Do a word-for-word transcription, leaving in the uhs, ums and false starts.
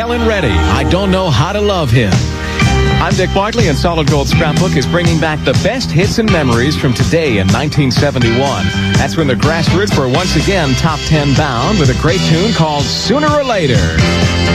Helen Reddy, I Don't Know How to Love Him. I'm Dick Bartley, and Solid Gold Scrapbook is bringing back the best hits and memories from today in nineteen seventy-one. That's when the Grassroots were once again top ten bound with a great tune called Sooner or Later.